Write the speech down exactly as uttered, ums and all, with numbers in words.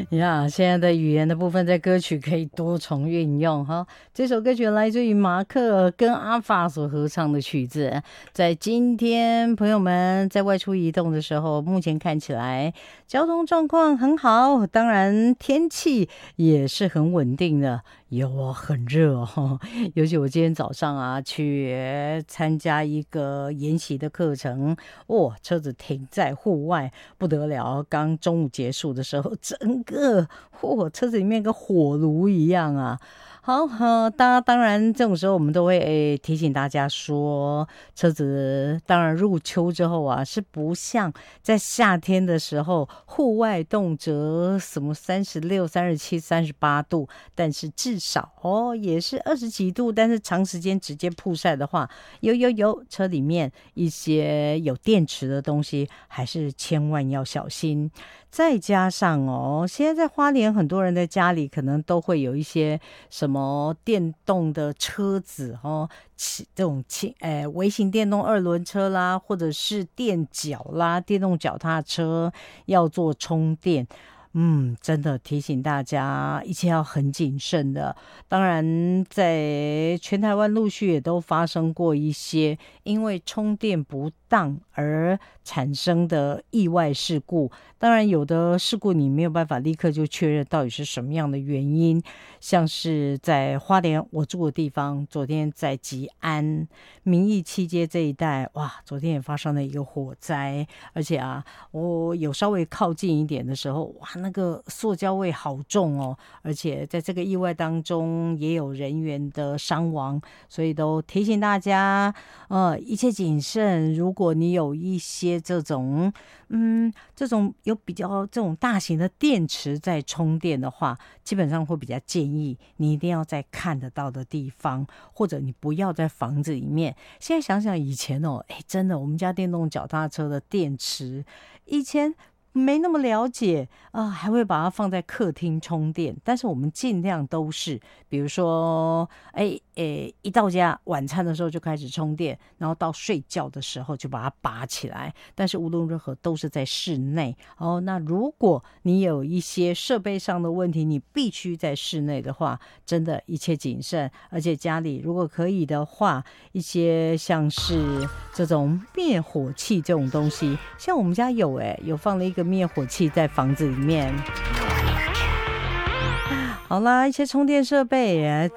呀，现在的语言的部分在歌曲可以多重运用哈。这首歌曲来自于马克跟阿法所合唱的曲子，在今天朋友们在外出移动的时候，目前看起来交通状况很好，当然天气也是很稳定的。有哦，很热哦，尤其我今天早上啊去参加一个研习的课程，哇，车子停在户外不得了，刚中午结束的时候，整个嚯车子里面跟火炉一样啊。好，呃，当当然这种时候我们都会诶提醒大家说，车子当然入秋之后啊，是不像在夏天的时候，户外动辄什么三十六、三十七、三十八度，但是至少哦也是二十几度，但是长时间直接曝晒的话，有有有车里面一些有电池的东西，还是千万要小心。再加上哦，现在在花莲，很多人的家里可能都会有一些什么电动的车子哦，这种轻诶微型电动二轮车啦，或者是电脚啦、电动脚踏车要做充电。嗯，真的提醒大家，一切要很谨慎的。当然，在全台湾陆续也都发生过一些因为充电不当而产生的意外事故。当然，有的事故你没有办法立刻就确认到底是什么样的原因，像是在花莲我住的地方，昨天在吉安民义七街这一带，哇，昨天也发生了一个火灾，而且啊，我有稍微靠近一点的时候，哇，那个塑胶味好重哦，而且在这个意外当中也有人员的伤亡，所以都提醒大家，呃，一切谨慎。如果你有一些这种，嗯，这种有比较这种大型的电池在充电的话，基本上会比较建议你一定要在看得到的地方，或者你不要在房子里面。现在想想以前哦，哎，真的，我们家电动脚踏车的电池，以前没那么了解啊、呃，还会把它放在客厅充电。但是我们尽量都是，比如说，哎哎，一到家晚餐的时候就开始充电，然后到睡觉的时候就把它拔起来。但是无论如何都是在室内哦。那如果你有一些设备上的问题，你必须在室内的话，真的一切谨慎。而且家里如果可以的话，一些像是这种灭火器这种东西，像我们家有哎，有放了一个灭火器在房子里面。好啦，一些充电设备